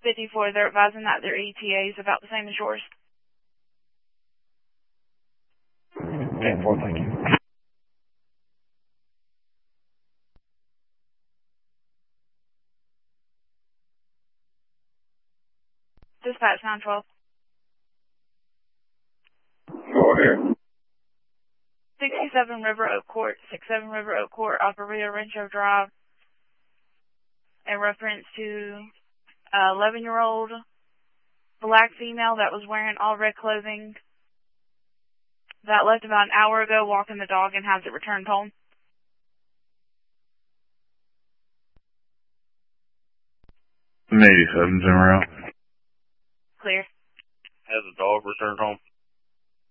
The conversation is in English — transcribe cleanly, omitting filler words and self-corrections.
54. They're advising that their ETA is about the same as yours. Okay, 4, thank you. Dispatch 912. Go ahead. 67 River Oak Court, 67 River Oak Court, off of Rio Rancho Drive, in reference to an 11-year-old black female that was wearing all red clothing that left about an hour ago walking the dog and has it returned home. An 87's en route. Clear. Has the dog returned home?